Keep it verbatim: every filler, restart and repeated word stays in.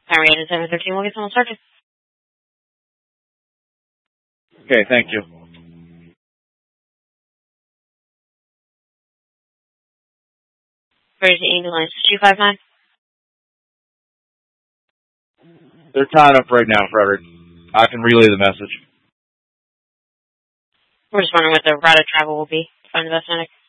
Primary agent seven thirteen will get someone started. Okay, thank you. Where's the ambulance? two five nine? They're tied up right now, Frederick. I can relay the message. We're just wondering what the route of travel will be to find the best medic.